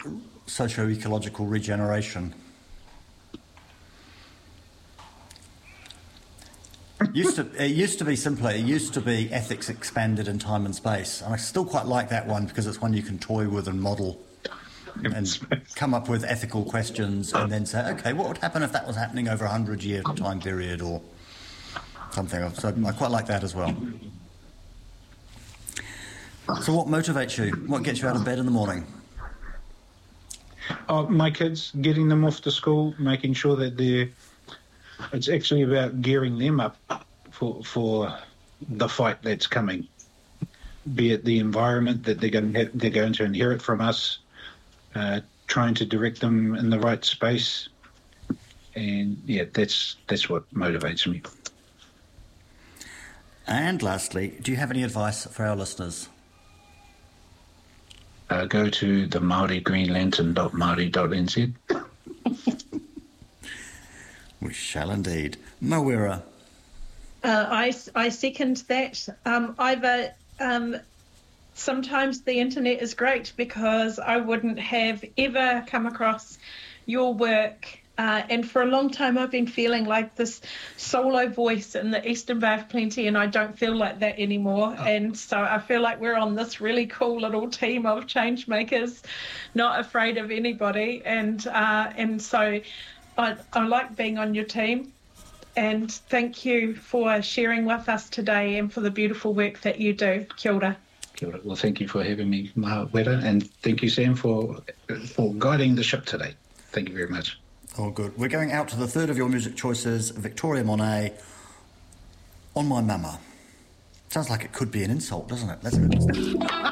socio-ecological regeneration. It used to be simpler. It used to be ethics expanded in time and space. And I still quite like that one because it's one you can toy with and model and come up with ethical questions and then say, okay, what would happen if that was happening over a 100-year time period or something? So I quite like that as well. So what motivates you? What gets you out of bed in the morning? My kids, getting them off to school, making sure that it's actually about gearing them up for the fight that's coming, be it the environment that they're going to inherit from us, trying to direct them in the right space, and that's what motivates me. And lastly, do you have any advice for our listeners? Go to the maorigreenlantern.maori.nz. We shall indeed. Mawera. I second that. Sometimes the internet is great because I wouldn't have ever come across your work. And for a long time, I've been feeling like this solo voice in the Eastern Bay of Plenty, and I don't feel like that anymore. And so I feel like we're on this really cool little team of change makers, not afraid of anybody. And so I like being on your team. And thank you for sharing with us today and for the beautiful work that you do. Kia ora. Kia ora. Well, thank you for having me, Mawera, and thank you, Sam, for guiding the ship today. Thank you very much. Oh, good. We're going out to the third of your music choices, Victoria Monet, On My Mama. Sounds like it could be an insult, doesn't it? Let's go.